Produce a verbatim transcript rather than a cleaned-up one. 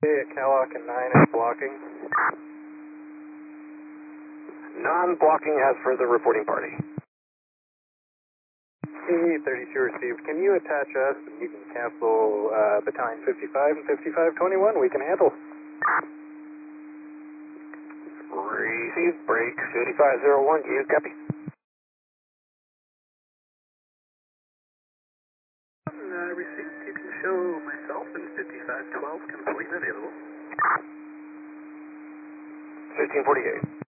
Hey, Calock and nine is blocking. Non-blocking as for the reporting party. Hey, thirty-two received. Can you attach us and you can cancel uh, battalion fifty-five and fifty-five twenty-one? We can handle. Received, break fifty-five oh one, you copy? Uh, received, you can show myself and fifty-five twelve completely available. fifteen forty-eight.